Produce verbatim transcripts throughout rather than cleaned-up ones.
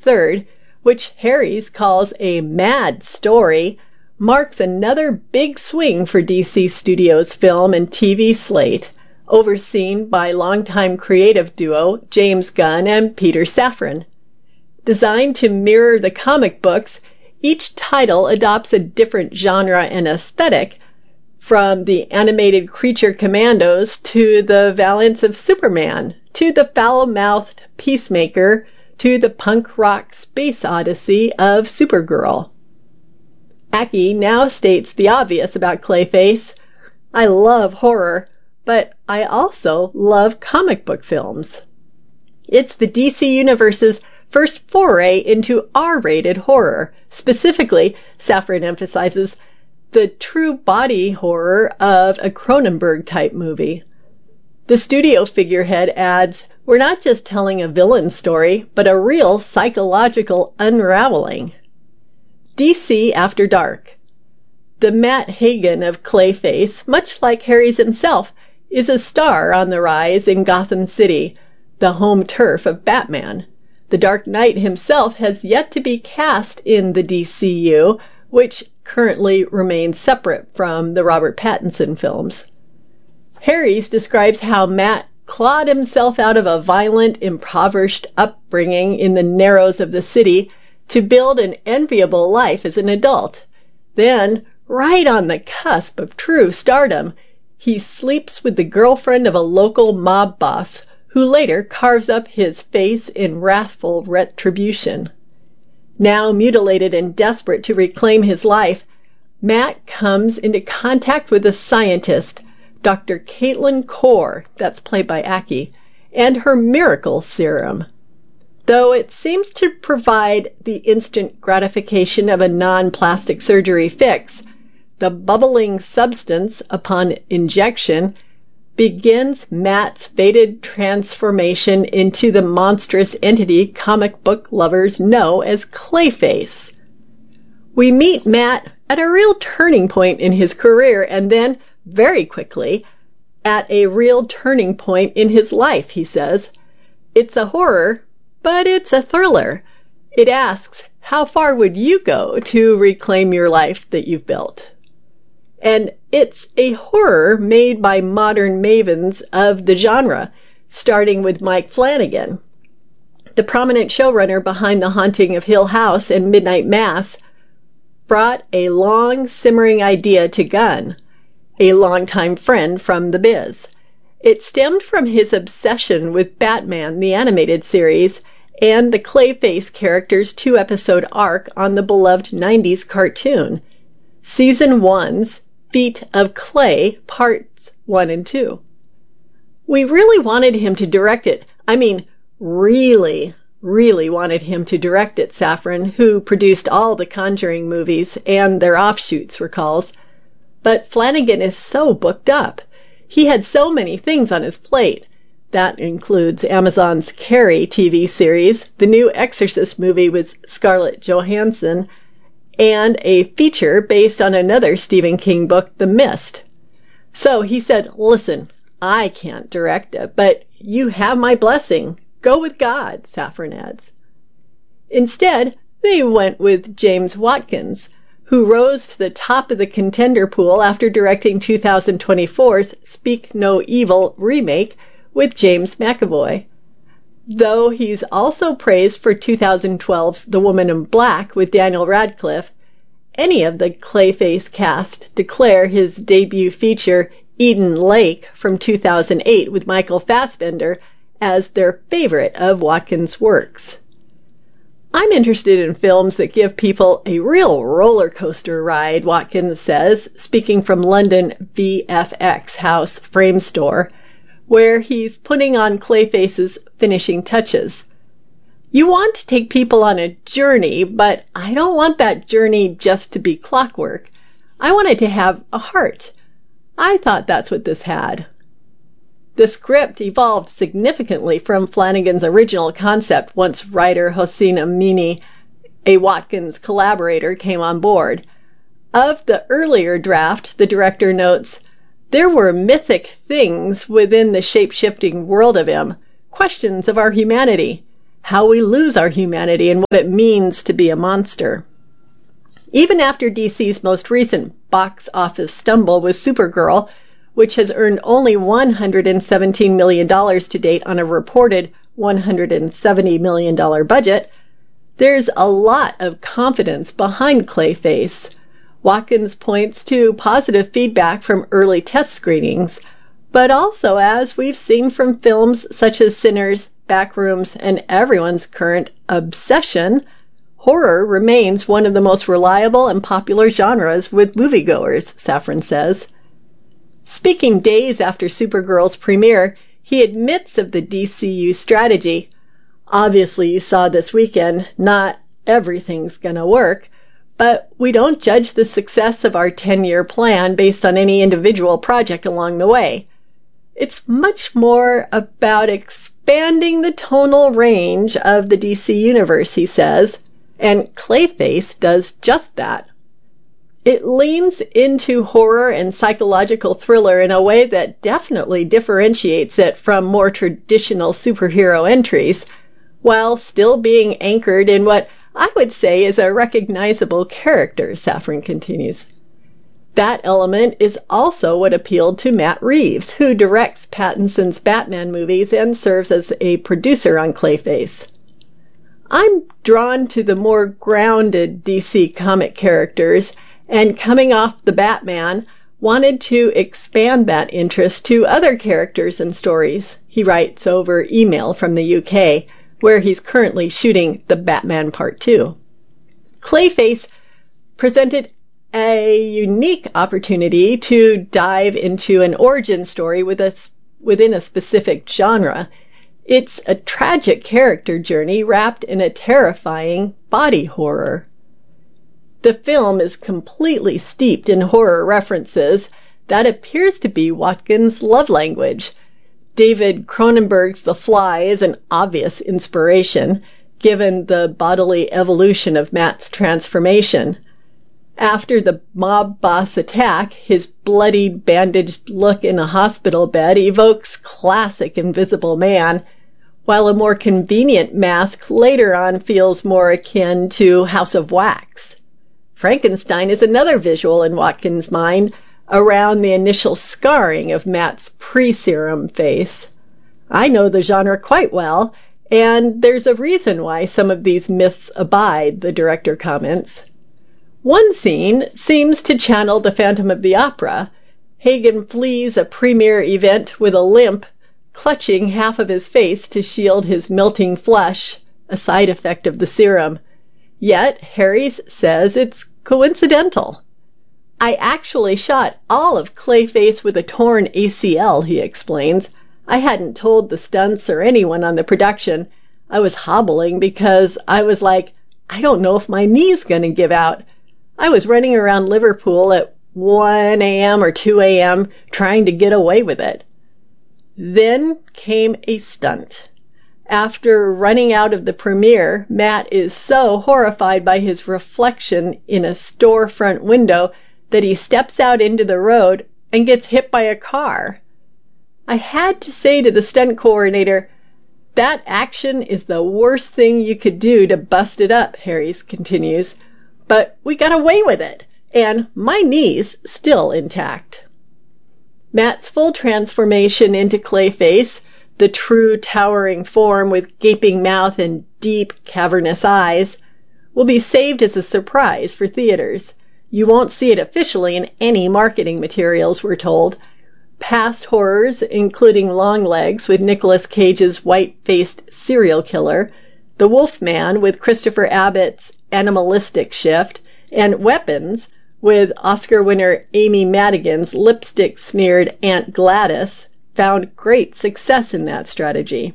third, which Harries calls a mad story, marks another big swing for D C Studios' film and T V slate, overseen by longtime creative duo James Gunn and Peter Safran. Designed to mirror the comic books, each title adopts a different genre and aesthetic, from the animated creature commandos to the Valiance of Superman, to the foul-mouthed Peacemaker, to the punk rock space odyssey of Supergirl. Aki now states the obvious about Clayface. I love horror, but I also love comic book films. It's the D C Universe's first foray into R-rated horror. Specifically, Safran emphasizes the true body horror of a Cronenberg-type movie. The studio figurehead adds, we're not just telling a villain story, but a real psychological unraveling. D C After Dark. The Matt Hagen of Clayface, much like Harries himself, is a star on the rise in Gotham City, the home turf of Batman. The Dark Knight himself has yet to be cast in the D C U, which currently remains separate from the Robert Pattinson films. Harries describes how Matt clawed himself out of a violent, impoverished upbringing in the narrows of the city to build an enviable life as an adult. Then, right on the cusp of true stardom, he sleeps with the girlfriend of a local mob boss, who later carves up his face in wrathful retribution. Now mutilated and desperate to reclaim his life, Matt comes into contact with a scientist, Doctor Caitlin Core, that's played by Aki, and her miracle serum. Though it seems to provide the instant gratification of a non-plastic surgery fix, the bubbling substance, upon injection, begins Matt's fated transformation into the monstrous entity comic book lovers know as Clayface. We meet Matt at a real turning point in his career and then, very quickly, at a real turning point in his life, he says. It's a horror, but it's a thriller. It asks, how far would you go to reclaim your life that you've built? And it's a horror made by modern mavens of the genre, starting with Mike Flanagan. The prominent showrunner behind The Haunting of Hill House and Midnight Mass brought a long, simmering idea to Gunn, a longtime friend from the biz. It stemmed from his obsession with Batman, the animated series, and the Clayface character's two-episode arc on the beloved nineties cartoon, Season one's Feet of Clay, Parts one and two. We really wanted him to direct it. I mean, really, really wanted him to direct it, Safran, who produced all the Conjuring movies and their offshoots, recalls. But Flanagan is so booked up. He had so many things on his plate. That includes Amazon's Carrie T V series, the new Exorcist movie with Scarlett Johansson, and a feature based on another Stephen King book, The Mist. So he said, listen, I can't direct it, but you have my blessing. Go with God, Safran adds. Instead, they went with James Watkins, who rose to the top of the contender pool after directing two thousand twenty-four's Speak No Evil remake with James McAvoy. Though he's also praised for two thousand twelve's The Woman in Black with Daniel Radcliffe, any of the Clayface cast declare his debut feature, Eden Lake, from two thousand eight with Michael Fassbender, as their favorite of Watkins' works. I'm interested in films that give people a real roller coaster ride, Watkins says, speaking from London V F X House Frame Store, where he's putting on Clayface's finishing touches. You want to take people on a journey, but I don't want that journey just to be clockwork. I want it to have a heart. I thought that's what this had. The script evolved significantly from Flanagan's original concept once writer Hossein Amini, a Watkins collaborator, came on board. Of the earlier draft, the director notes, there were mythic things within the shape-shifting world of him, questions of our humanity. how we lose our humanity and what it means to be a monster. Even after D C's most recent box office stumble with Supergirl, which has earned only one hundred seventeen million dollars to date on a reported one hundred seventy million dollars budget, there's a lot of confidence behind Clayface. Watkins points to positive feedback from early test screenings, but also, as we've seen from films such as Sinners, Backrooms, and everyone's current obsession, horror remains one of the most reliable and popular genres with moviegoers, Safran says. Speaking days after Supergirl's premiere, he admits of the D C U strategy. Obviously, you saw this weekend, not everything's gonna work, but we don't judge the success of our ten-year plan based on any individual project along the way. It's much more about expanding the tonal range of the D C universe, he says, and Clayface does just that. It leans into horror and psychological thriller in a way that definitely differentiates it from more traditional superhero entries, while still being anchored in what I would say is a recognizable character, Safran continues. That element is also what appealed to Matt Reeves, who directs Pattinson's Batman movies and serves as a producer on Clayface. I'm drawn to the more grounded D C comic characters, and coming off the Batman, wanted to expand that interest to other characters and stories, he writes over email from the U K, where he's currently shooting The Batman Part two. Clayface presented a unique opportunity to dive into an origin story with a, within a specific genre. It's a tragic character journey wrapped in a terrifying body horror. The film is completely steeped in horror references. That appears to be Watkins' love language. David Cronenberg's The Fly is an obvious inspiration, given the bodily evolution of Matt's transformation. After the mob boss attack, his bloodied, bandaged look in a hospital bed evokes classic Invisible Man, while a more convenient mask later on feels more akin to House of Wax. Frankenstein is another visual in Watkins' mind around the initial scarring of Matt's pre-serum face. I know the genre quite well, and there's a reason why some of these myths abide, the director comments. One scene seems to channel the Phantom of the Opera. Hagen flees a premiere event with a limp, clutching half of his face to shield his melting flesh, a side effect of the serum. Yet, Harries says it's coincidental. I actually shot all of Clayface with a torn A C L, he explains. I hadn't told the stunts or anyone on the production. I was hobbling because I was like, I don't know if my knee's going to give out. I was running around Liverpool at one a.m. or two a.m. trying to get away with it. Then came a stunt. After running out of the premiere, Matt is so horrified by his reflection in a storefront window that he steps out into the road and gets hit by a car. I had to say to the stunt coordinator, that action is the worst thing you could do to bust it up, Harries continues, but we got away with it, and my knee's still intact. Matt's full transformation into Clayface, the true towering form with gaping mouth and deep, cavernous eyes, will be saved as a surprise for theaters. You won't see it officially in any marketing materials, we're told. Past horrors, including Longlegs with Nicolas Cage's white-faced serial killer, The Wolfman with Christopher Abbott's animalistic shift, and Weapons with Oscar winner Amy Madigan's lipstick-smeared Aunt Gladys, found great success in that strategy.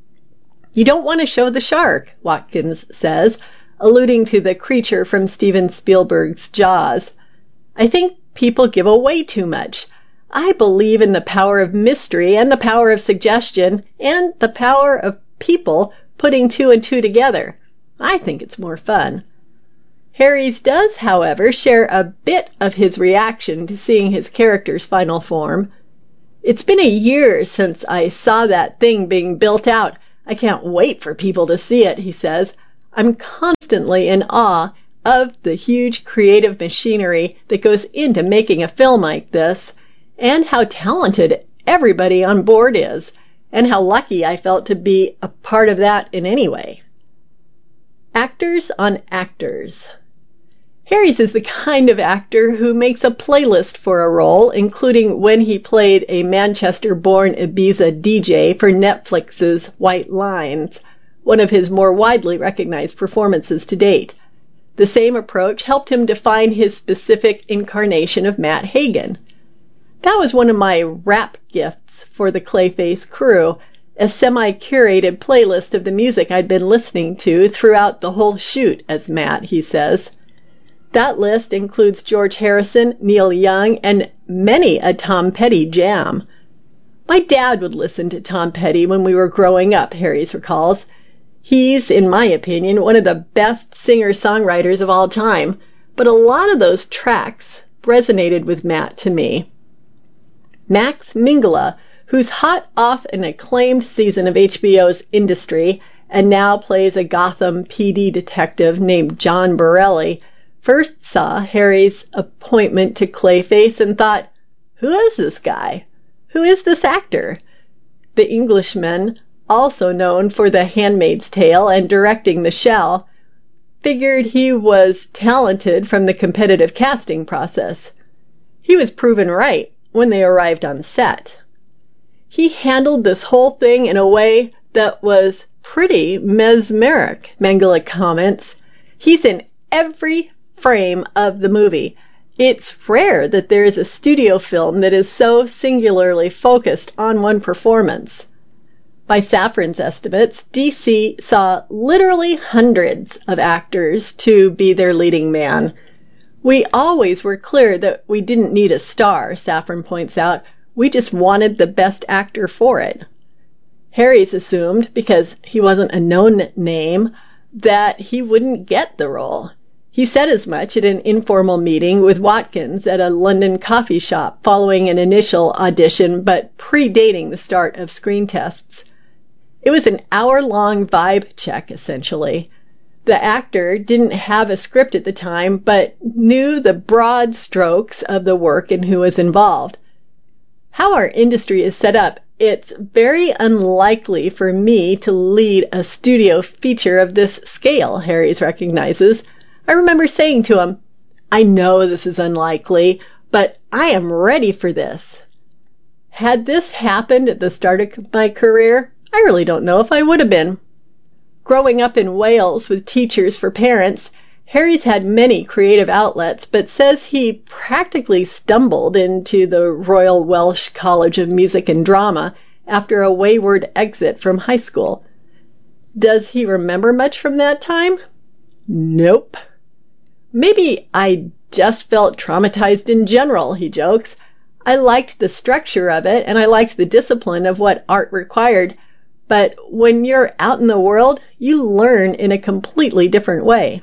You don't want to show the shark, Watkins says, alluding to the creature from Steven Spielberg's Jaws. I think people give away too much. I believe in the power of mystery and the power of suggestion and the power of people putting two and two together. I think it's more fun. Harries does, however, share a bit of his reaction to seeing his character's final form. It's been a year since I saw that thing being built out. I can't wait for people to see it, he says. I'm constantly in awe of the huge creative machinery that goes into making a film like this, and how talented everybody on board is, and how lucky I felt to be a part of that in any way. Actors on actors. Harries is the kind of actor who makes a playlist for a role, including when he played a Manchester-born Ibiza D J for Netflix's White Lines, one of his more widely recognized performances to date. The same approach helped him define his specific incarnation of Matt Hagen. That was one of my rap gifts for the Clayface crew, a semi-curated playlist of the music I'd been listening to throughout the whole shoot as Matt, he says. That list includes George Harrison, Neil Young, and many a Tom Petty jam. My dad would listen to Tom Petty when we were growing up, Harries recalls. He's, in my opinion, one of the best singer-songwriters of all time, but a lot of those tracks resonated with Matt to me. Max Minghella, who's hot off an acclaimed season of H B O's Industry and now plays a Gotham P D detective named John Borelli, first saw Harry's appointment to Clayface and thought, who is this guy? Who is this actor? The Englishman, also known for The Handmaid's Tale and directing The Shell, figured he was talented from the competitive casting process. He was proven right when they arrived on set. He handled this whole thing in a way that was pretty mesmeric, Minghella comments. He's in every frame of the movie. It's rare that there is a studio film that is so singularly focused on one performance. By Safran's estimates, D C saw literally hundreds of actors to be their leading man. We always were clear that we didn't need a star, Safran points out. We just wanted the best actor for it. Harries assumed, because he wasn't a known name, that he wouldn't get the role. He said as much at an informal meeting with Watkins at a London coffee shop following an initial audition but predating the start of screen tests. It was an hour-long vibe check, essentially. The actor didn't have a script at the time, but knew the broad strokes of the work and who was involved. How our industry is set up, it's very unlikely for me to lead a studio feature of this scale, Harries recognizes. I remember saying to him, I know this is unlikely, but I am ready for this. Had this happened at the start of my career, I really don't know if I would have been. Growing up in Wales with Teachers for Parents, Harries had many creative outlets, but says he practically stumbled into the Royal Welsh College of Music and Drama after a wayward exit from high school. Does he remember much from that time? Nope. Maybe I just felt traumatized in general, he jokes. I liked the structure of it, and I liked the discipline of what art required, but when you're out in the world, you learn in a completely different way.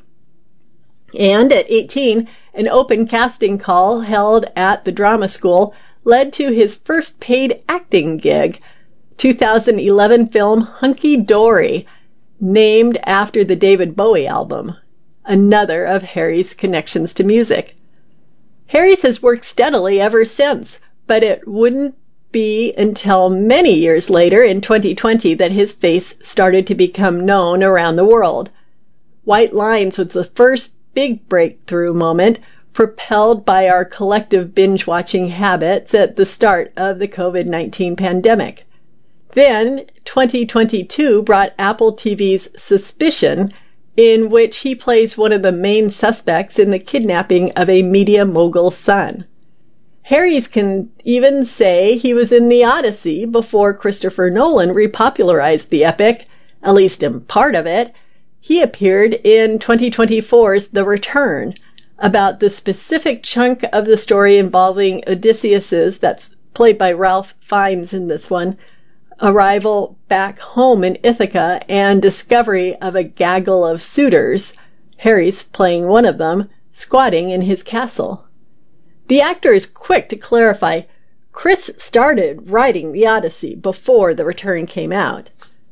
And at eighteen, an open casting call held at the drama school led to his first paid acting gig, two thousand eleven film Hunky Dory, named after the David Bowie album, another of Harries' connections to music. Harries has worked steadily ever since, but it wouldn't be until many years later in twenty twenty that his face started to become known around the world. White Lines was the first big breakthrough moment, propelled by our collective binge-watching habits at the start of the covid nineteen pandemic. Then, twenty twenty-two brought Apple T V's Suspicion, in which he plays one of the main suspects in the kidnapping of a media mogul's son. Harries can even say he was in The Odyssey before Christopher Nolan repopularized the epic, at least in part of it. He appeared in twenty twenty-four's The Return, about the specific chunk of the story involving Odysseus's, that's played by Ralph Fiennes in this one, arrival back home in Ithaca and discovery of a gaggle of suitors, Harries playing one of them, squatting in his castle. The actor is quick to clarify, Chris started writing The Odyssey before The Return came out.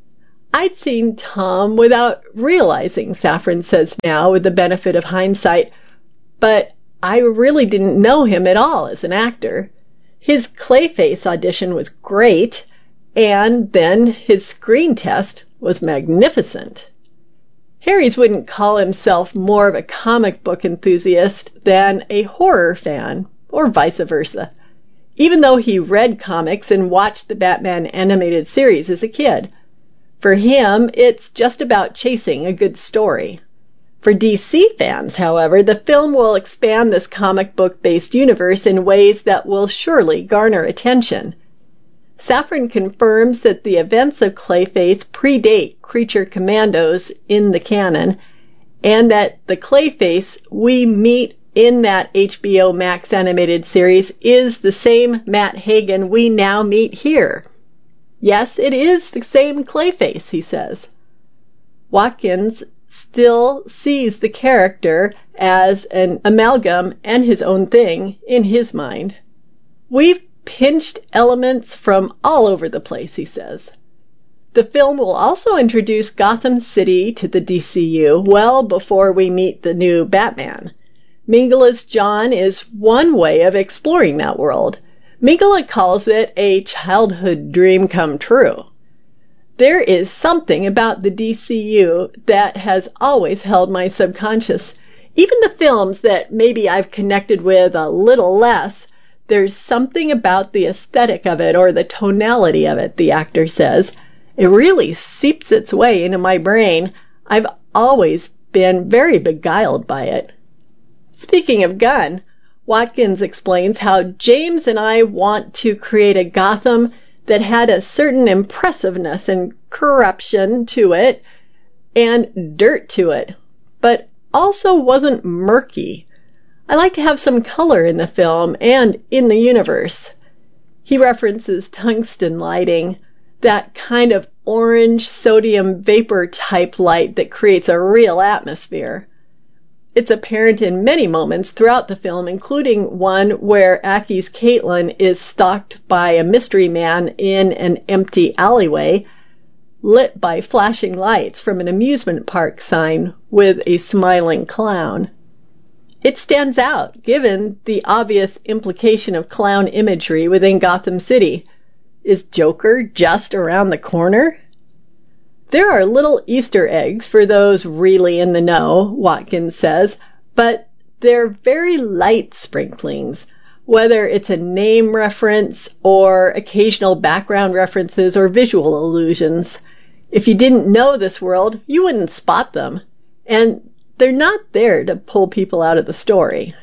I'd seen Tom without realizing, Safran says now with the benefit of hindsight, but I really didn't know him at all as an actor. His Clayface audition was great, and then his screen test was magnificent. Harries wouldn't call himself more of a comic book enthusiast than a horror fan, or vice versa, even though he read comics and watched the Batman animated series as a kid. For him, it's just about chasing a good story. For D C fans, however, the film will expand this comic book-based universe in ways that will surely garner attention. Safran confirms that the events of Clayface predate Creature Commandos in the canon, and that the Clayface we meet in that H B O Max animated series is the same Matt Hagen we now meet here. Yes, it is the same Clayface, he says. Watkins still sees the character as an amalgam and his own thing in his mind. We've pinched elements from all over the place, he says. The film will also introduce Gotham City to the D C U well before we meet the new Batman. Mingala's John is one way of exploring that world. Mingala calls it a childhood dream come true. There is something about the D C U that has always held my subconscious. Even the films that maybe I've connected with a little less, there's something about the aesthetic of it or the tonality of it, the actor says. It really seeps its way into my brain. I've always been very beguiled by it. Speaking of Gunn, Watkins explains how James and I want to create a Gotham that had a certain impressiveness and corruption to it and dirt to it, but also wasn't murky. I like to have some color in the film and in the universe. He references tungsten lighting, that kind of orange sodium vapor type light that creates a real atmosphere. It's apparent in many moments throughout the film, including one where Aki's Caitlin is stalked by a mystery man in an empty alleyway, lit by flashing lights from an amusement park sign with a smiling clown. It stands out, given the obvious implication of clown imagery within Gotham City. Is Joker just around the corner? There are little Easter eggs for those really in the know, Watkins says, but they're very light sprinklings, whether it's a name reference or occasional background references or visual allusions. If you didn't know this world, you wouldn't spot them, and they're not there to pull people out of the story.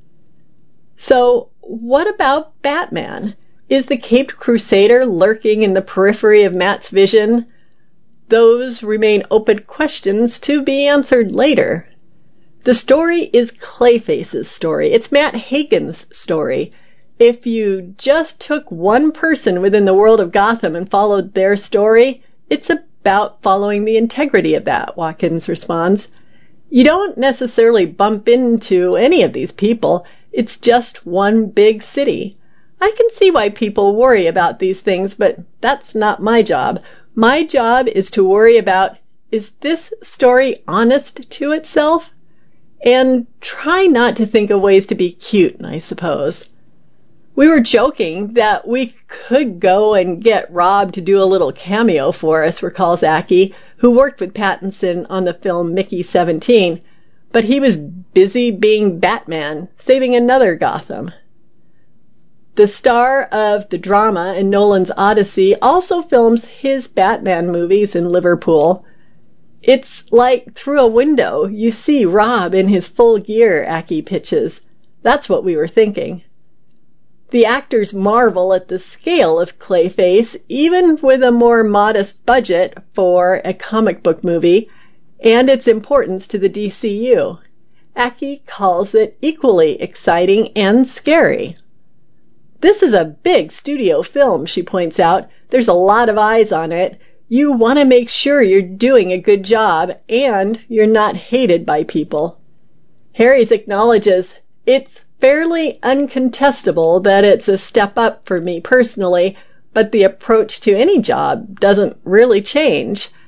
So, what about Batman? Is the Caped Crusader lurking in the periphery of Matt's vision? Those remain open questions to be answered later. The story is Clayface's story. It's Matt Hagen's story. If you just took one person within the world of Gotham and followed their story, it's about following the integrity of that, Watkins responds. You don't necessarily bump into any of these people. It's just one big city. I can see why people worry about these things, but that's not my job. My job is to worry about, is this story honest to itself? And try not to think of ways to be cute, I suppose. We were joking that we could go and get Rob to do a little cameo for us, recalls Aki, who worked with Pattinson on the film Mickey seventeen, but he was busy being Batman, saving another Gotham. The star of the drama in Nolan's Odyssey also films his Batman movies in Liverpool. It's like through a window you see Rob in his full gear, Aki pitches. That's what we were thinking. The actors marvel at the scale of Clayface, even with a more modest budget for a comic book movie, and its importance to the D C U. Aki calls it equally exciting and scary. This is a big studio film, she points out. There's a lot of eyes on it. You want to make sure you're doing a good job and you're not hated by people. Harries acknowledges, it's fairly uncontestable that it's a step up for me personally, but the approach to any job doesn't really change.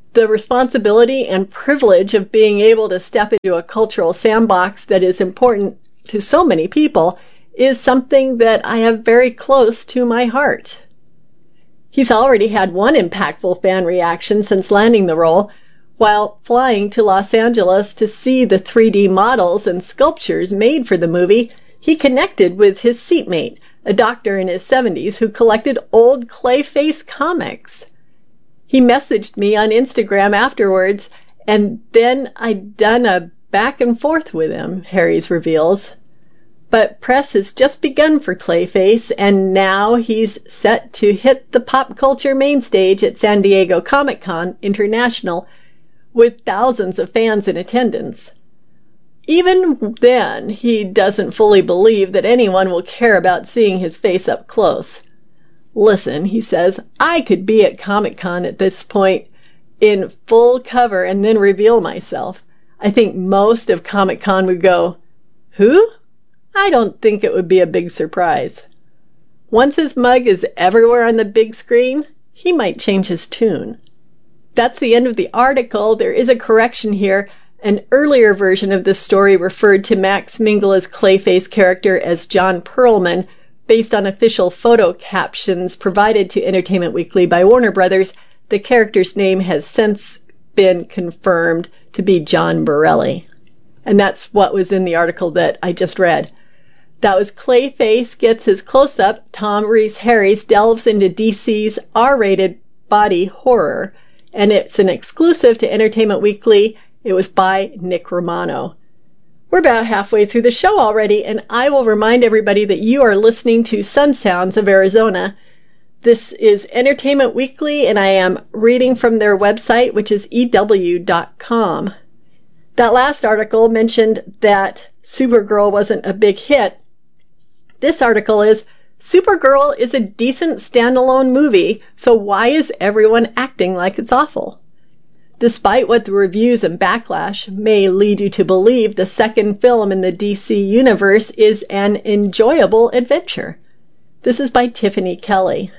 The responsibility and privilege of being able to step into a cultural sandbox that is important to so many people is something that I have very close to my heart. He's already had one impactful fan reaction since landing the role. While flying to Los Angeles to see the three D models and sculptures made for the movie, he connected with his seatmate, a doctor in his seventies who collected old Clayface comics. He messaged me on Instagram afterwards, and then I'd done a back and forth with him, Harries reveals. But press has just begun for Clayface, and now he's set to hit the pop culture main stage at San Diego Comic-Con International with thousands of fans in attendance. Even then, he doesn't fully believe that anyone will care about seeing his face up close. Listen, he says, I could be at Comic-Con at this point in full cover and then reveal myself. I think most of Comic-Con would go, who? I don't think it would be a big surprise. Once his mug is everywhere on the big screen, he might change his tune. That's the end of the article. There is a correction here. An earlier version of this story referred to Max Minghell's Clayface character as John Perlman, based on official photo captions provided to Entertainment Weekly by Warner Brothers. The character's name has since been confirmed to be John Borelli. And that's what was in the article that I just read. That was Clayface Gets His Close-Up. Tom Rees-Harries delves into D C's R-rated body horror. And it's an exclusive to Entertainment Weekly. It was by Nick Romano. We're about halfway through the show already, and I will remind everybody that you are listening to Sun Sounds of Arizona. This is Entertainment Weekly, and I am reading from their website, which is E W dot com. That last article mentioned that Supergirl wasn't a big hit. This article is, Supergirl is a decent standalone movie, so why is everyone acting like it's awful? Despite what the reviews and backlash may lead you to believe, the second film in the D C universe is an enjoyable adventure. This is by Tiffany Kelly.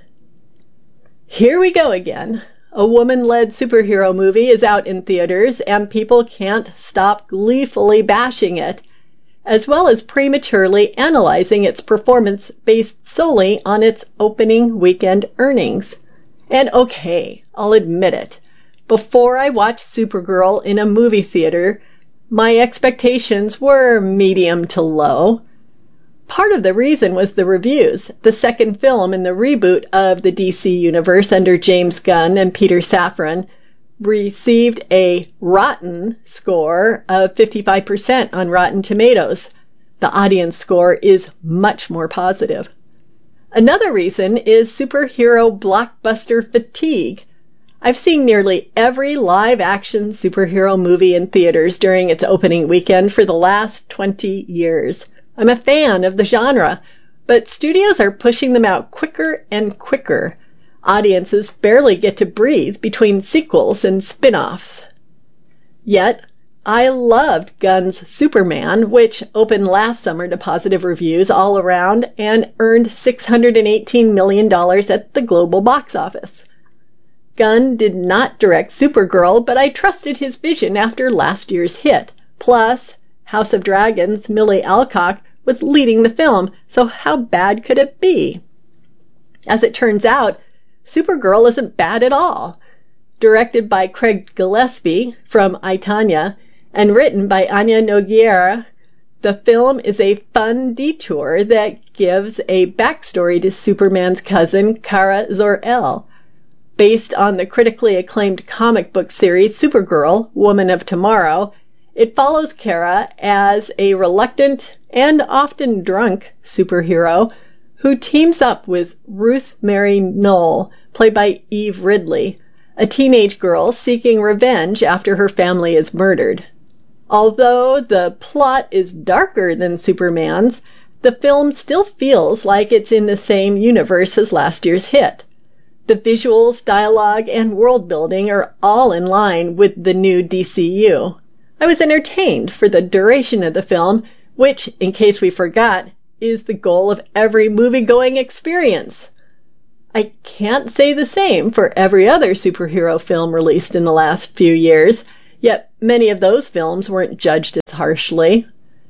Here we go again. A woman-led superhero movie is out in theaters, and people can't stop gleefully bashing it, as well as prematurely analyzing its performance based solely on its opening weekend earnings. And okay, I'll admit it. Before I watched Supergirl in a movie theater, my expectations were medium to low. Part of the reason was the reviews. The second film in the reboot of the D C universe under James Gunn and Peter Safran received a rotten score of fifty-five percent on Rotten Tomatoes. The audience score is much more positive. Another reason is superhero blockbuster fatigue. I've seen nearly every live-action superhero movie in theaters during its opening weekend for the last twenty years. I'm a fan of the genre, but studios are pushing them out quicker and quicker. Audiences barely get to breathe between sequels and spin-offs. Yet, I loved Gunn's Superman, which opened last summer to positive reviews all around and earned six hundred eighteen million dollars at the global box office. Gunn did not direct Supergirl, but I trusted his vision after last year's hit. Plus, House of Dragons' Millie Alcock was leading the film, so how bad could it be? As it turns out, Supergirl isn't bad at all. Directed by Craig Gillespie from I, Tonya, and written by Anya Nogueira, the film is a fun detour that gives a backstory to Superman's cousin, Kara Zor-El. Based on the critically acclaimed comic book series Supergirl, Woman of Tomorrow, it follows Kara as a reluctant and often drunk superhero who teams up with Ruth Mary Knoll, played by Eve Ridley, a teenage girl seeking revenge after her family is murdered. Although the plot is darker than Superman's, the film still feels like it's in the same universe as last year's hit. The visuals, dialogue, and world building are all in line with the new D C U. I was entertained for the duration of the film, which, in case we forgot, is the goal of every movie-going experience. I can't say the same for every other superhero film released in the last few years, yet many of those films weren't judged as harshly.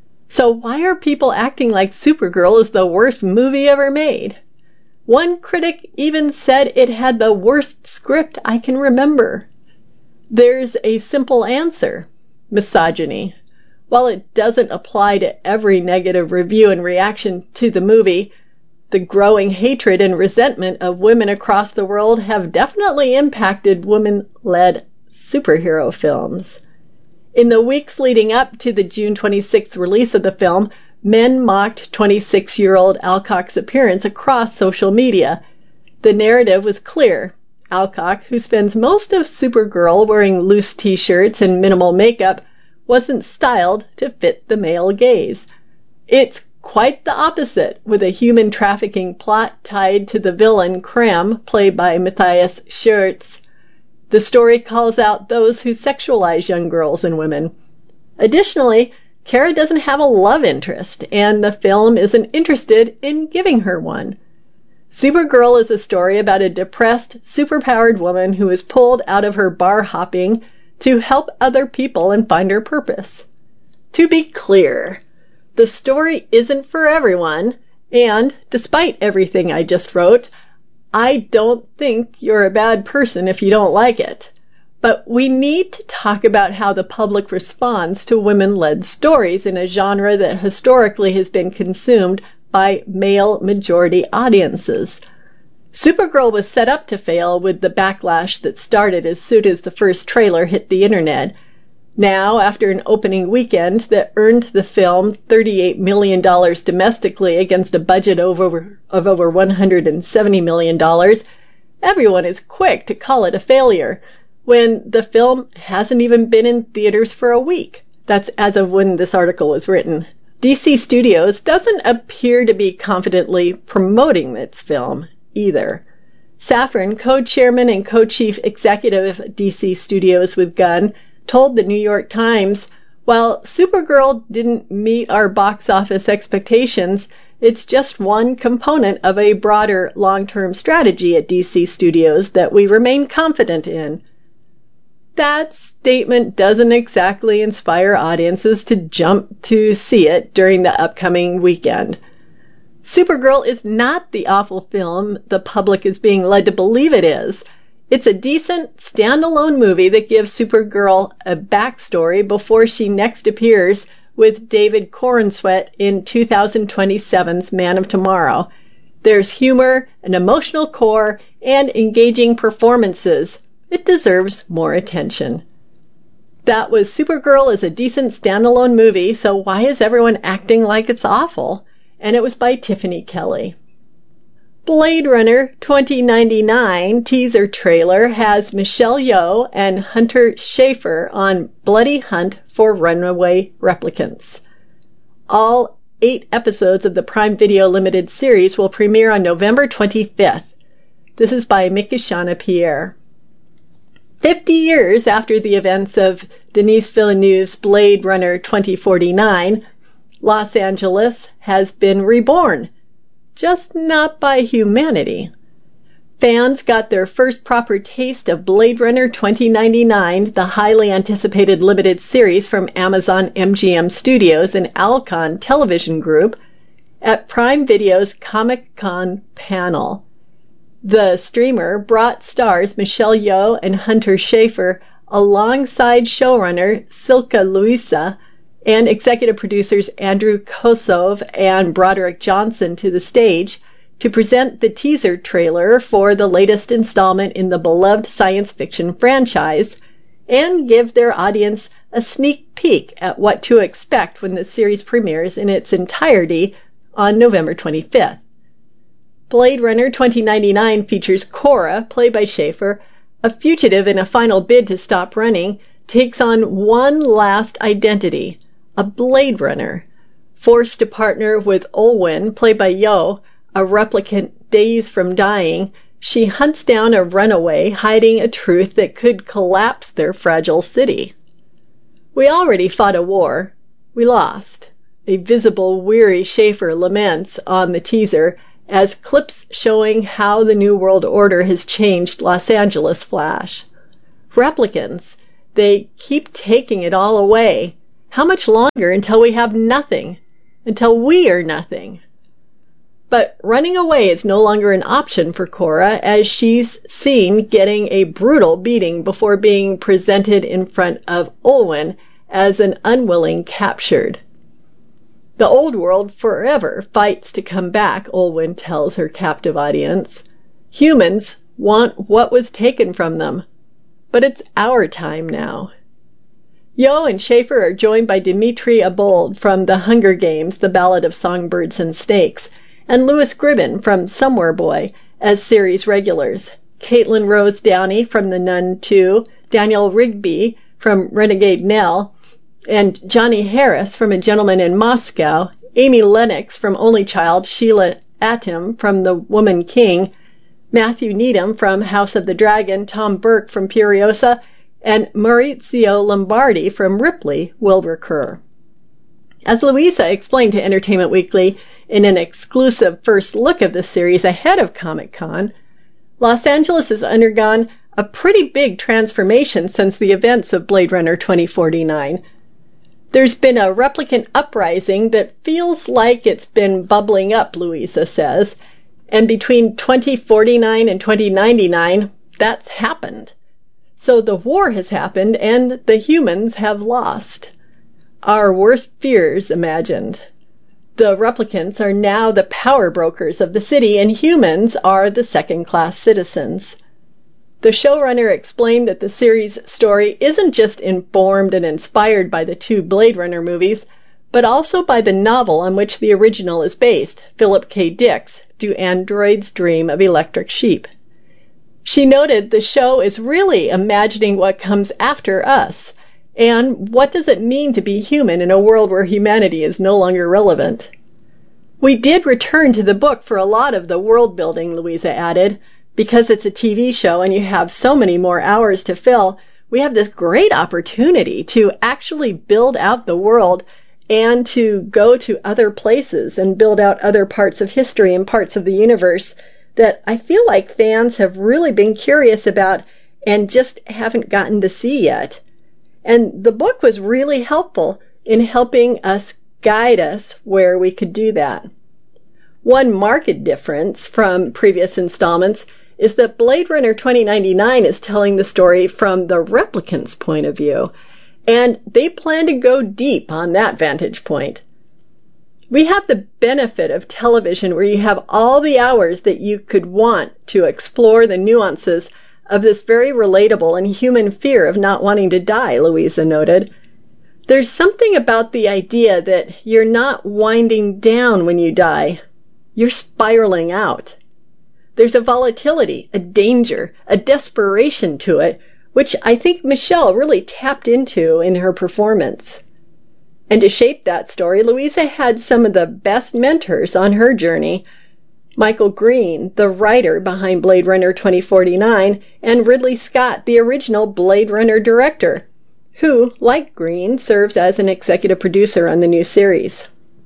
So why are people acting like Supergirl is the worst movie ever made? One critic even said it had the worst script I can remember. There's a simple answer: misogyny. While it doesn't apply to every negative review and reaction to the movie, the growing hatred and resentment of women across the world have definitely impacted women-led superhero films. In the weeks leading up to the June twenty-sixth release of the film, men mocked twenty-six-year-old Alcock's appearance across social media. The narrative was clear. Alcock, who spends most of Supergirl wearing loose t-shirts and minimal makeup, wasn't styled to fit the male gaze. It's quite the opposite, with a human trafficking plot tied to the villain Krem, played by Matthias Schoenaerts. The story calls out those who sexualize young girls and women. Additionally, Kara doesn't have a love interest, and the film isn't interested in giving her one. Supergirl is a story about a depressed, superpowered woman who is pulled out of her bar hopping to help other people and find her purpose. To be clear, the story isn't for everyone, and despite everything I just wrote, I don't think you're a bad person if you don't like it. But we need to talk about how the public responds to women-led stories in a genre that historically has been consumed by male-majority audiences. Supergirl was set up to fail with the backlash that started as soon as the first trailer hit the internet. Now, after an opening weekend that earned the film thirty-eight million dollars domestically against a budget of over, of over one hundred seventy million dollars, everyone is quick to call it a failure, when the film hasn't even been in theaters for a week. That's as of when this article was written. D C Studios doesn't appear to be confidently promoting its film either. Safran, co-chairman and co-chief executive of D C Studios with Gunn, told the New York Times, "While Supergirl didn't meet our box office expectations, it's just one component of a broader long-term strategy at D C Studios that we remain confident in." That statement doesn't exactly inspire audiences to jump to see it during the upcoming weekend. Supergirl is not the awful film the public is being led to believe it is. It's a decent, standalone movie that gives Supergirl a backstory before she next appears with David Corenswet in two thousand twenty-seven's Man of Tomorrow. There's humor, an emotional core, and engaging performances. It deserves more attention. That was Supergirl is a decent standalone movie, so why is everyone acting like it's awful? And it was by Tiffany Kelly. Blade Runner twenty ninety-nine teaser trailer has Michelle Yeoh and Hunter Schafer on bloody hunt for runaway replicants. All eight episodes of the Prime Video limited series will premiere on November twenty-fifth. This is by Mikishana Pierre. Fifty years after the events of Denis Villeneuve's Blade Runner twenty forty-nine, Los Angeles has been reborn, just not by humanity. Fans got their first proper taste of Blade Runner twenty ninety-nine, the highly anticipated limited series from Amazon M G M Studios and Alcon Television Group, at Prime Video's Comic-Con panel. The streamer brought stars Michelle Yeoh and Hunter Schafer alongside showrunner Silke Luisa and executive producers Andrew Kosov and Broderick Johnson to the stage to present the teaser trailer for the latest installment in the beloved science fiction franchise and give their audience a sneak peek at what to expect when the series premieres in its entirety on November twenty-fifth. Blade Runner twenty ninety-nine features Cora, played by Schafer, a fugitive in a final bid to stop running, takes on one last identity, a Blade Runner. Forced to partner with Olwen, played by Yeoh, a replicant days from dying, she hunts down a runaway hiding a truth that could collapse their fragile city. We already fought a war. We lost. A visible, weary Schafer laments on the teaser as clips showing how the New World Order has changed Los Angeles flash. Replicants, they keep taking it all away. How much longer until we have nothing? Until we are nothing? But running away is no longer an option for Cora, as she's seen getting a brutal beating before being presented in front of Olwyn as an unwilling captured. The old world forever fights to come back, Olwyn tells her captive audience. Humans want what was taken from them, but it's our time now. Yo and Schaefer are joined by Dimitri Abold from The Hunger Games, The Ballad of Songbirds and Snakes, and Louis Gribben from Somewhere Boy as series regulars. Caitlin Rose Downey from The Nun two, Daniel Rigby from Renegade Nell, and Johnny Harris from A Gentleman in Moscow, Amy Lennox from Only Child, Sheila Atim from The Woman King, Matthew Needham from House of the Dragon, Tom Burke from Furiosa, and Maurizio Lombardi from Ripley will recur. As Louisa explained to Entertainment Weekly in an exclusive first look of the series ahead of Comic-Con, Los Angeles has undergone a pretty big transformation since the events of Blade Runner twenty forty-nine. There's been a replicant uprising that feels like it's been bubbling up, Louisa says, and between twenty forty-nine and twenty ninety-nine, that's happened. So the war has happened and the humans have lost. Our worst fears imagined. The replicants are now the power brokers of the city, and humans are the second-class citizens. The showrunner explained that the series' story isn't just informed and inspired by the two Blade Runner movies, but also by the novel on which the original is based, Philip K. Dick's Do Androids Dream of Electric Sheep? She noted the show is really imagining what comes after us, and what does it mean to be human in a world where humanity is no longer relevant. We did return to the book for a lot of the world building, Louisa added. Because it's a T V show and you have so many more hours to fill, we have this great opportunity to actually build out the world and to go to other places and build out other parts of history and parts of the universe that I feel like fans have really been curious about and just haven't gotten to see yet. And the book was really helpful in helping us guide us where we could do that. One marked difference from previous installments is that Blade Runner twenty ninety-nine is telling the story from the replicants' point of view, and they plan to go deep on that vantage point. We have the benefit of television where you have all the hours that you could want to explore the nuances of this very relatable and human fear of not wanting to die, Louisa noted. There's something about the idea that you're not winding down when you die. You're spiraling out. There's a volatility, a danger, a desperation to it, which I think Michelle really tapped into in her performance. And to shape that story, Louisa had some of the best mentors on her journey. Michael Green, the writer behind Blade Runner twenty forty-nine, and Ridley Scott, the original Blade Runner director, who, like Green, serves as an executive producer on the new series.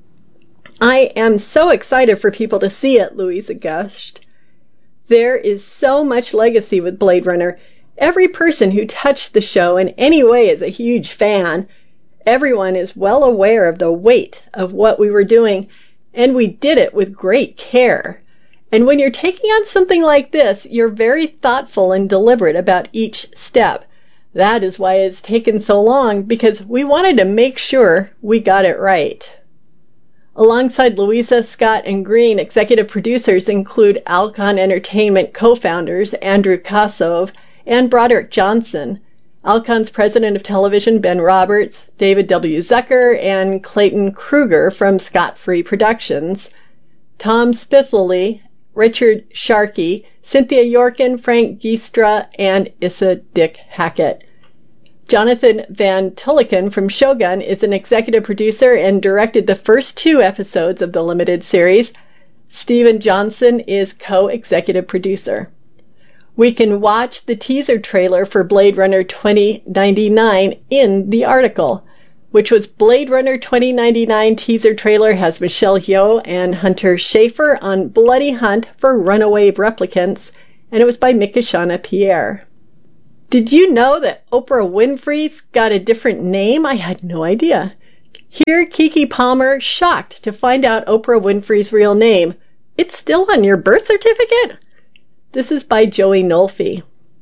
I am so excited for people to see it, Louisa gushed. There is so much legacy with Blade Runner. Every person who touched the show in any way is a huge fan. Everyone is well aware of the weight of what we were doing, and we did it with great care. And when you're taking on something like this, you're very thoughtful and deliberate about each step. That is why it's taken so long, because we wanted to make sure we got it right. Alongside Louisa, Scott, and Green, executive producers include Alcon Entertainment co-founders Andrew Kosov and Broderick Johnson, Alcon's president of television Ben Roberts, David W. Zucker, and Clayton Kruger from Scott Free Productions, Tom Spithley, Richard Sharkey, Cynthia Yorkin, Frank Giestra, and Issa Dick Hackett. Jonathan Van Tulliken from Shogun is an executive producer and directed the first two episodes of the limited series. Steven Johnson is co-executive producer. We can watch the teaser trailer for Blade Runner twenty ninety-nine in the article. which was Blade Runner twenty ninety-nine teaser trailer, has Michelle Yeoh and Hunter Schafer on bloody hunt for runaway replicants, and it was by Mikishana Pierre. Did you know that Oprah Winfrey's got a different name? I had no idea. Here, Keke Palmer shocked to find out Oprah Winfrey's real name. It's still on your birth certificate? This is by Joey Nolfi.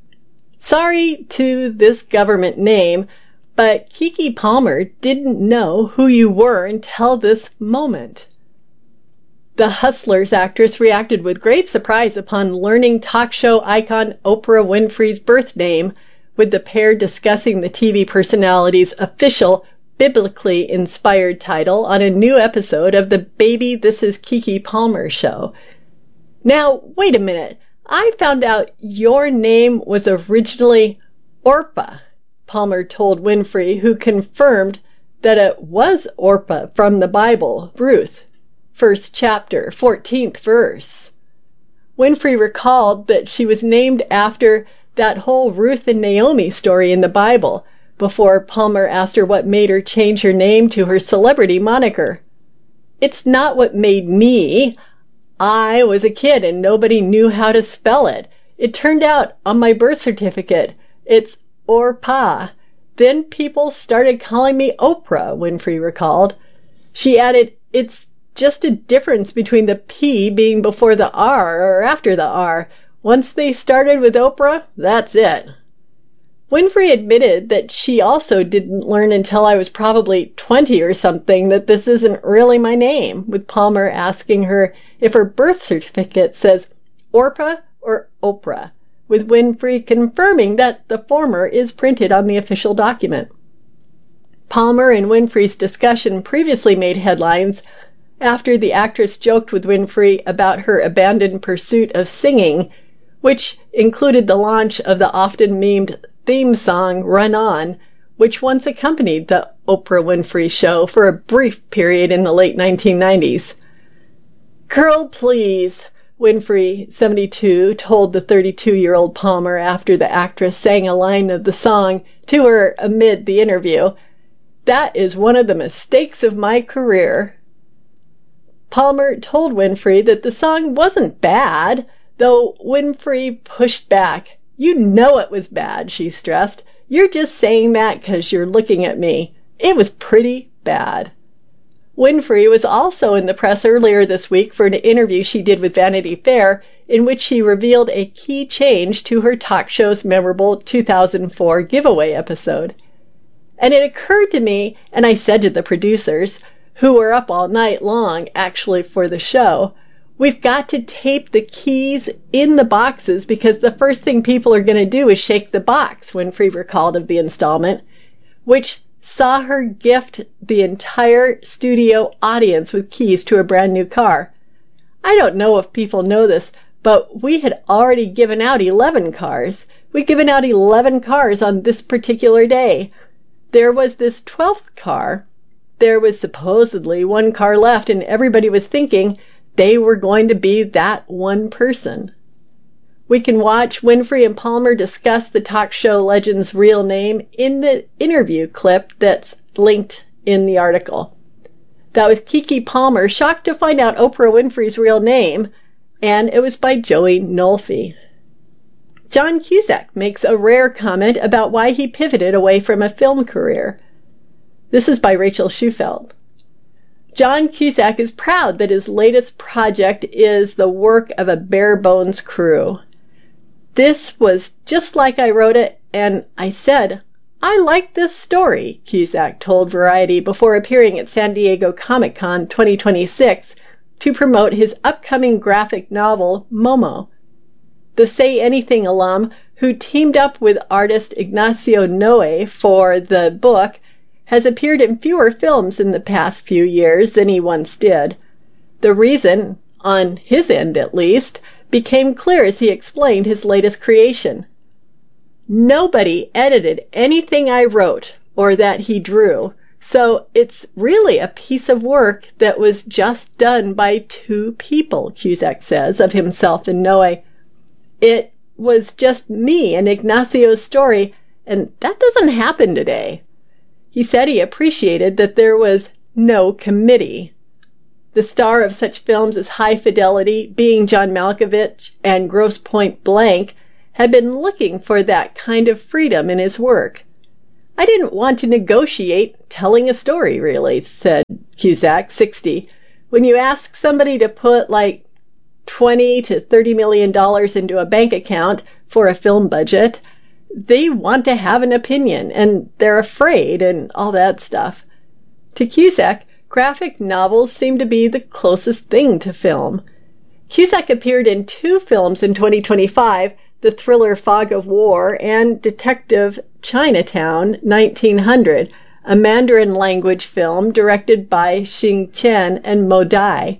Sorry to this government name, but Keke Palmer didn't know who you were until this moment. The Hustlers actress reacted with great surprise upon learning talk show icon Oprah Winfrey's birth name, with the pair discussing the T V personality's official, biblically inspired title on a new episode of the Baby This Is Keke Palmer show. Now, wait a minute. I found out your name was originally Orpah, Palmer told Winfrey, who confirmed that it was Orpah from the Bible, Ruth, first chapter, fourteenth verse. Winfrey recalled that she was named after that whole Ruth and Naomi story in the Bible, before Palmer asked her what made her change her name to her celebrity moniker. It's not what made me. I was a kid and nobody knew how to spell it. It turned out on my birth certificate, it's Orpah. Then people started calling me Oprah, Winfrey recalled. She added, it's just a difference between the P being before the R or after the R. Once they started with Oprah, that's it. Winfrey admitted that she also didn't learn until I was probably twenty or something that this isn't really my name, with Palmer asking her if her birth certificate says Orpah or Oprah, with Winfrey confirming that the former is printed on the official document. Palmer and Winfrey's discussion previously made headlines after the actress joked with Winfrey about her abandoned pursuit of singing, which included the launch of the often memed theme song Run On, which once accompanied the Oprah Winfrey Show for a brief period in the late nineteen nineties. Girl, please, Winfrey, seventy-two, told the thirty-two-year-old Palmer after the actress sang a line of the song to her amid the interview. That is one of the mistakes of my career. Palmer told Winfrey that the song wasn't bad, though Winfrey pushed back. You know it was bad, she stressed. You're just saying that because you're looking at me. It was pretty bad. Winfrey was also in the press earlier this week for an interview she did with Vanity Fair, in which she revealed a key change to her talk show's memorable two thousand four giveaway episode. And it occurred to me, and I said to the producers, who were up all night long actually for the show, we've got to tape the keys in the boxes because the first thing people are going to do is shake the box, Winfrey recalled of the installment, which saw her gift the entire studio audience with keys to a brand new car. I don't know if people know this, but we had already given out eleven cars. We'd given out eleven cars on this particular day. There was this twelfth car. There was supposedly one car left, and everybody was thinking they were going to be that one person. We can watch Winfrey and Palmer discuss the talk show legend's real name in the interview clip that's linked in the article. That was Keke Palmer shocked to find out Oprah Winfrey's real name, and it was by Joey Nolfi. John Cusack makes a rare comment about why he pivoted away from a film career. This is by Rachel Schufeld. John Cusack is proud that his latest project is the work of a bare-bones crew. This was just like I wrote it, and I said, I like this story, Cusack told Variety before appearing at San Diego Comic-Con twenty twenty-six to promote his upcoming graphic novel, Momo. The Say Anything alum, who teamed up with artist Ignacio Noé for the book, has appeared in fewer films in the past few years than he once did. The reason, on his end at least, became clear as he explained his latest creation. Nobody edited anything I wrote or that he drew, so it's really a piece of work that was just done by two people, Cusack says of himself and Noé. It was just me and Ignacio's story, and that doesn't happen today. He said he appreciated that there was no committee. The star of such films as High Fidelity, Being John Malkovich, and Grosse Pointe Blank had been looking for that kind of freedom in his work. I didn't want to negotiate telling a story, really, said Cusack, sixty. When you ask somebody to put like twenty to thirty million dollars into a bank account for a film budget, they want to have an opinion, and they're afraid and all that stuff. To Cusack, graphic novels seem to be the closest thing to film. Cusack appeared in two films in twenty twenty-five, the thriller Fog of War and Detective Chinatown nineteen hundred, a Mandarin language film directed by Xing Chen and Mo Dai.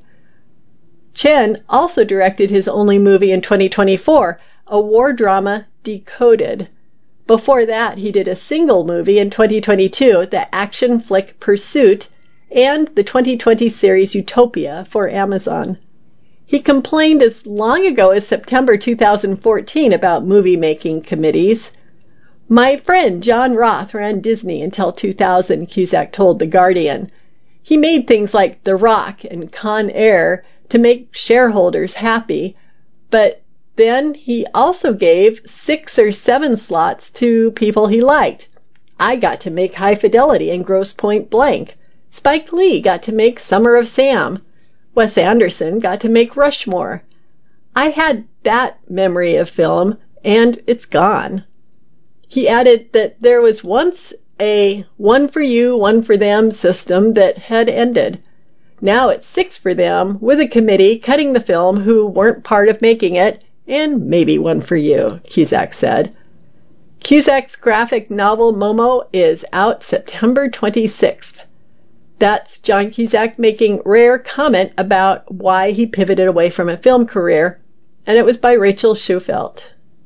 Chen also directed his only movie in twenty twenty-four, a war drama, Decoded. Before that, he did a single movie in twenty twenty-two, the action flick Pursuit, and the twenty twenty series Utopia for Amazon. He complained as long ago as September two thousand fourteen about movie-making committees. My friend John Roth ran Disney until two thousand, Cusack told The Guardian. He made things like The Rock and Con Air to make shareholders happy, but then he also gave six or seven slots to people he liked. I got to make High Fidelity and Grosse Pointe Blank. Spike Lee got to make Summer of Sam. Wes Anderson got to make Rushmore. I had that memory of film, and it's gone. He added that there was once a one for you, one for them system that had ended. Now it's six for them, with a committee cutting the film who weren't part of making it, and maybe one for you, Cusack said. Cusack's graphic novel Momo is out September twenty-sixth. That's John Cusack making rare comment about why he pivoted away from a film career, and it was by Rachel Schufelt.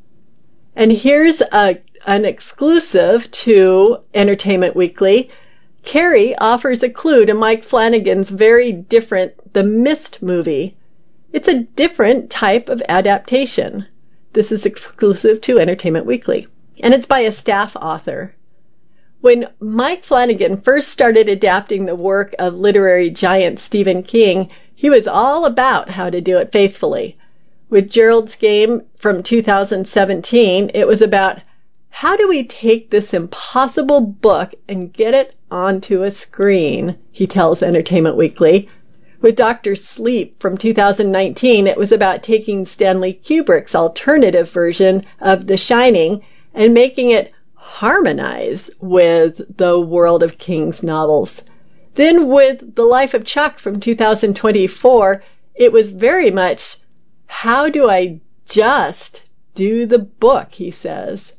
And here's a, an exclusive to Entertainment Weekly. Carrie offers a clue to Mike Flanagan's very different The Mist movie. It's a different type of adaptation. This is exclusive to Entertainment Weekly, and it's by a staff author. When Mike Flanagan first started adapting the work of literary giant Stephen King, he was all about how to do it faithfully. With Gerald's Game from two thousand seventeen, it was about how do we take this impossible book and get it onto a screen, he tells Entertainment Weekly. With Doctor Sleep from two thousand nineteen, it was about taking Stanley Kubrick's alternative version of The Shining and making it harmonize with the world of King's novels. Then with The Life of Chuck from two thousand twenty-four, it was very much, how do I just do the book, he says.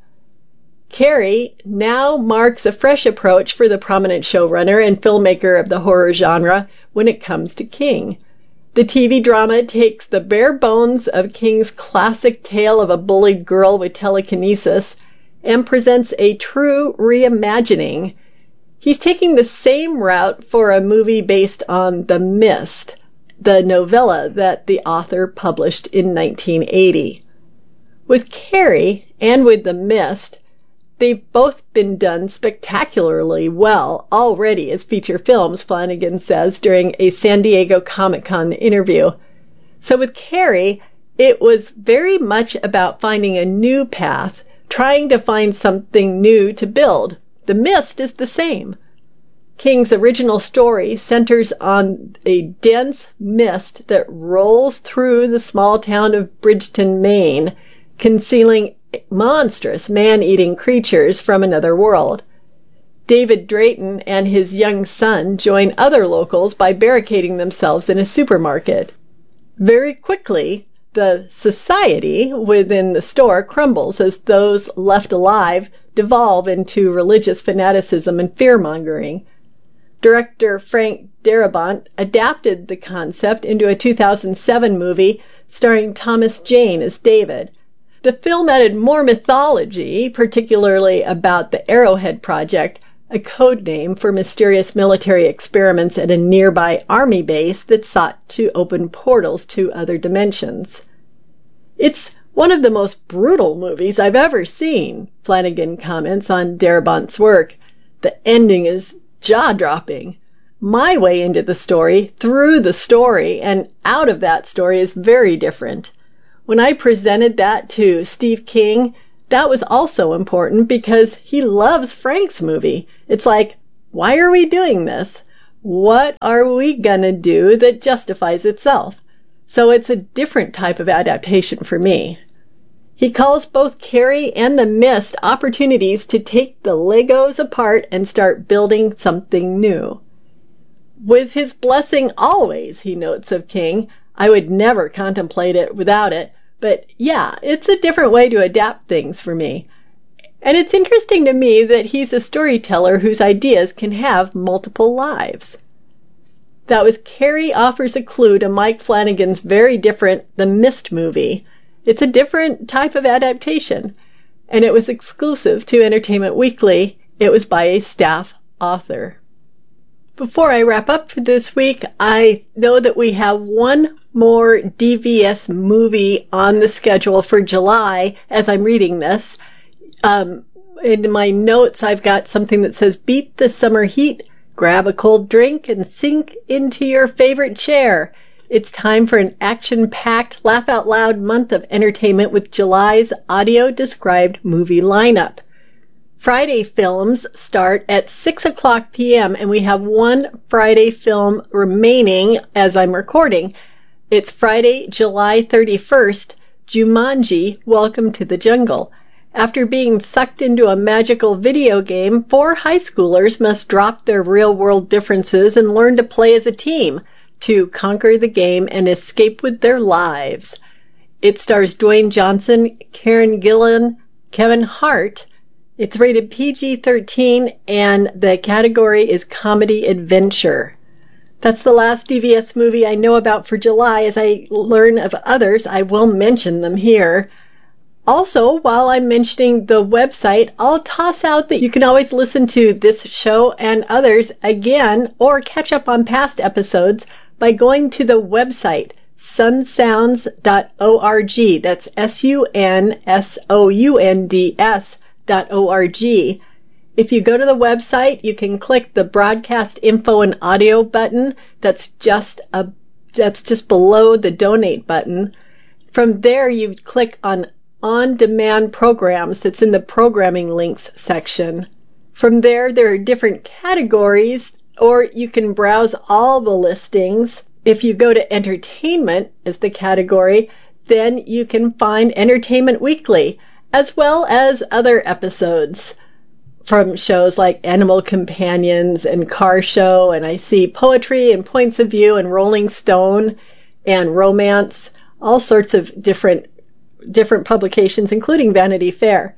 Carrie now marks a fresh approach for the prominent showrunner and filmmaker of the horror genre when it comes to King. The T V drama takes the bare bones of King's classic tale of a bullied girl with telekinesis and presents a true reimagining. He's taking the same route for a movie based on The Mist, the novella that the author published in nineteen eighty. With Carrie and with The Mist, they've both been done spectacularly well already as feature films, Flanagan says during a San Diego Comic-Con interview. So with Carrie, it was very much about finding a new path, trying to find something new to build. The Mist is the same. King's original story centers on a dense mist that rolls through the small town of Bridgeton, Maine, concealing monstrous man-eating creatures from another world. David Drayton and his young son join other locals by barricading themselves in a supermarket. Very quickly, the society within the store crumbles as those left alive devolve into religious fanaticism and fear-mongering. Director Frank Darabont adapted the concept into a two thousand seven movie starring Thomas Jane as David. The film added more mythology, particularly about the Arrowhead Project, a code name for mysterious military experiments at a nearby army base that sought to open portals to other dimensions. It's one of the most brutal movies I've ever seen, Flanagan comments on Darabont's work. The ending is jaw-dropping. My way into the story, through the story, and out of that story is very different. When I presented that to Steve King, that was also important because he loves Frank's movie. It's like, why are we doing this? What are we gonna do that justifies itself? So it's a different type of adaptation for me. He calls both Carrie and The Mist opportunities to take the Legos apart and start building something new. With his blessing always, he notes of King, I would never contemplate it without it. But yeah, it's a different way to adapt things for me. And it's interesting to me that he's a storyteller whose ideas can have multiple lives. That was Carrie Offers a Clue to Mike Flanagan's very different The Mist movie. It's a different type of adaptation, and it was exclusive to Entertainment Weekly. It was by a staff author. Before I wrap up for this week, I know that we have one more D V S movie on the schedule for July as I'm reading this. Um, in my notes, I've got something that says, beat the summer heat, grab a cold drink, and sink into your favorite chair. It's time for an action-packed, laugh-out-loud month of entertainment with July's audio-described movie lineup. Friday films start at six o'clock p.m., and we have one Friday film remaining as I'm recording. It's Friday, July thirty-first, Jumanji, Welcome to the Jungle. After being sucked into a magical video game, four high schoolers must drop their real-world differences and learn to play as a team to conquer the game and escape with their lives. It stars Dwayne Johnson, Karen Gillan, Kevin Hart. It's rated P G thirteen, and the category is comedy adventure. That's the last D V S movie I know about for July. As I learn of others, I will mention them here. Also, while I'm mentioning the website, I'll toss out that you can always listen to this show and others again or catch up on past episodes by going to the website, sun sounds dot org. That's S U N S O U N D S dot O R G. If you go to the website, you can click the broadcast info and audio button. That's just a, that's just below the donate button. From there, you click on on-demand programs. That's in the programming links section. From there, there are different categories, or you can browse all the listings. If you go to entertainment as the category, then you can find Entertainment Weekly, as well as other episodes from shows like Animal Companions and Car Show, and I see Poetry and Points of View and Rolling Stone and Romance, all sorts of different different publications, including Vanity Fair.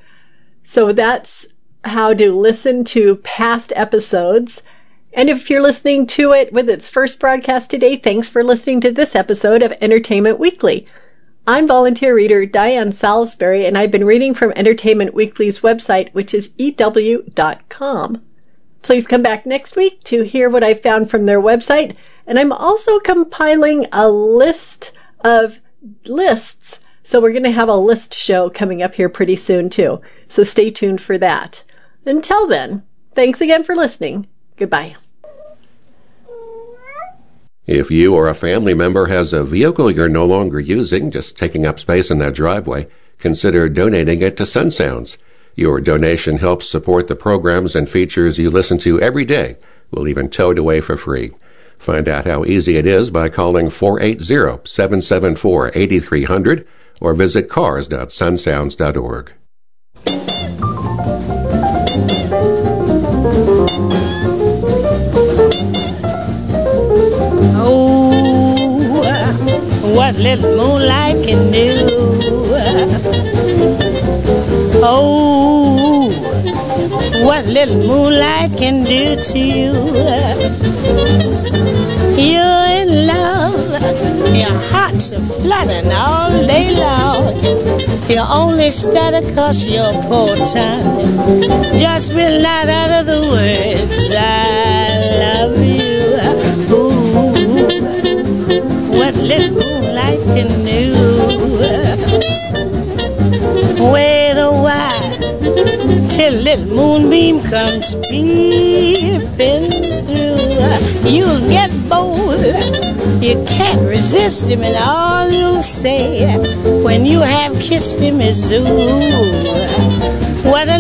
So that's how to listen to past episodes. And if you're listening to it with its first broadcast today, thanks for listening to this episode of Entertainment Weekly. I'm volunteer reader Diane Salisbury, and I've been reading from Entertainment Weekly's website, which is E W dot com. Please come back next week to hear what I found from their website, and I'm also compiling a list of lists, so we're going to have a list show coming up here pretty soon, too. So stay tuned for that. Until then, thanks again for listening. Goodbye. If you or a family member has a vehicle you're no longer using, just taking up space in that driveway, consider donating it to Sun Sounds. Your donation helps support the programs and features you listen to every day. We'll even tow it away for free. Find out how easy it is by calling four eight zero, seven seven four, eight three zero zero or visit cars dot sun sounds dot org. What little moonlight can do. Oh, what little moonlight can do to you. You're in love, your heart's flooding all day long. You only stutter 'cause you're poor tongue just will not utter the words I love you. Ooh, what little moonlight can do. Wait a while till a little moonbeam comes peeping through. You'll get bold, you can't resist him, and all you'll say when you have kissed him is ooh, what a